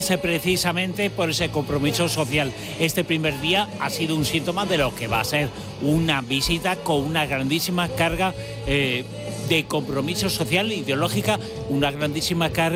precisamente por ese compromiso social. Este primer día ha sido un síntoma de lo que va a ser una visita con una grandísima carga de compromiso social, ideológica, una grandísima carga